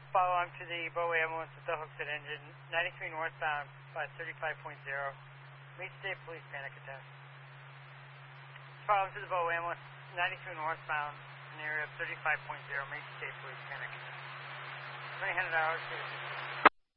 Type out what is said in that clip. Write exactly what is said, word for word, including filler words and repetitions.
follow on to the Bow ambulance with the Hooksett engine, ninety-three northbound by thirty-five point zero. Meet State Police panic attack. Follow to the Bow ambulance, ninety-three northbound, in the area of thirty-five point zero. Meet State Police panic attack. three hundred hours.